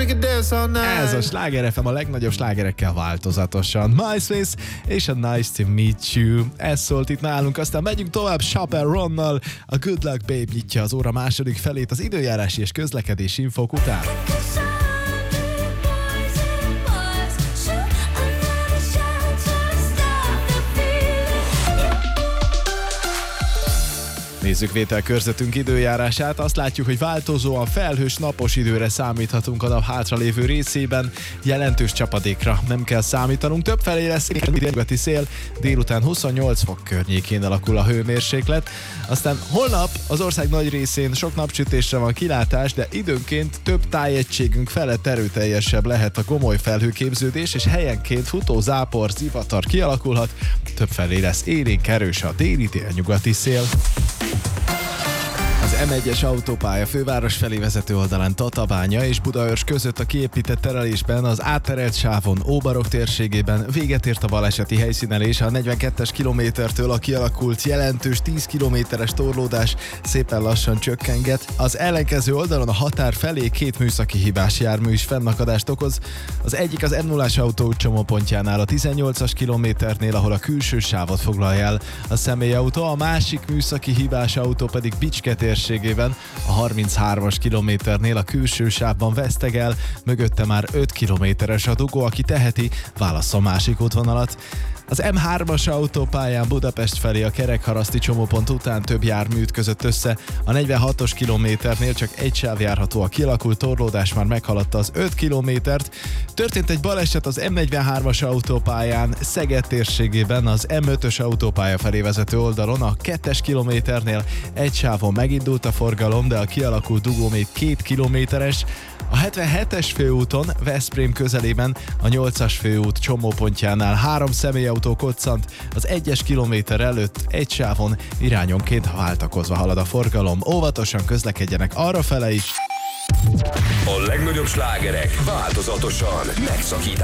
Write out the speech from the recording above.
we can dance all night. Ez a Sláger FM a legnagyobb slágerekkel változatosan. MySpace és a Nice to Meet You. Ez szólt itt nálunk, aztán megyünk tovább Chappell Ronnal. A Good Luck Babe nyitja az óra második felét az időjárási és közlekedési infók után. Nézzük vételkörzetünk időjárását, azt látjuk, hogy változóan felhős napos időre számíthatunk a nap hátralévő részében, jelentős csapadékra nem kell számítanunk, többfelé lesz nyugati szél, délután 28 fok környékén alakul a hőmérséklet, aztán holnap az ország nagy részén sok napsütésre van kilátás, de időnként több tájegységünk felett erőteljesebb lehet a gomoly felhőképződés, és helyenként futó zápor, zivatar kialakulhat, többfelé lesz élénk erős a déli délnyugati szél. Az M1-es autópálya főváros felé vezető oldalán Tatabánya és Budaörs között a kiépített terelésben az átterelt sávon Óbarok térségében véget ért a baleseti helyszínelés, a 42-es kilométertől a kialakult jelentős 10 kilométeres torlódás szépen lassan csökkenget. Az ellenkező oldalon a határ felé két műszaki hibás jármű is fennakadást okoz. Az egyik az M0-as autóút csomópontjánál a 18-as kilométernél, ahol a külső sávot foglalja el a személyautó, a másik műszaki hibás autó pedig Bicske térségében a 33-as kilométernél a külső sávban vesztegel, mögötte már 5 kilométeres a dugó, aki teheti, válasszon másik útvonalat. Az M3-as autópályán Budapest felé a Kerekharaszti csomópont után több jármű ütközött össze, a 46-os kilométernél csak egy sáv járható, a kialakult torlódás már meghaladta az 5 kilométert. Történt egy baleset az M43-as autópályán Szeged térségében, az M5-ös autópálya felé vezető oldalon, a 2-es kilométernél egy sávon megindult a forgalom, de a kialakult dugó még 2 kilométeres. A 77-es főúton Veszprém közelében a 8-as főút csomópontjánál 3 személyautó koccant, az 1-es kilométer előtt egy sávon irányonként váltakozva halad a forgalom. Óvatosan közlekedjenek arrafele is. A legnagyobb slágerek változatosan megszakítás.